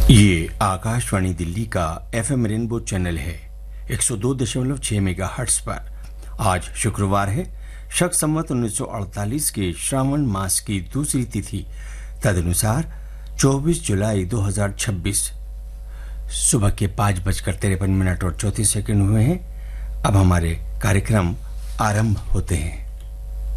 ये आकाशवाणी दिल्ली का FM rainbow channel है 102.6 मेगाहर्ट्ज पर। आज शुक्रवार है, शक संवत 1948 के श्रावण मास की दूसरी तिथि, तदनुसार 24 जुलाई 2026 सुबह के 5:53 और 34 सेकंड हुए हैं। अब हमारे कार्यक्रम आरंभ होते हैं।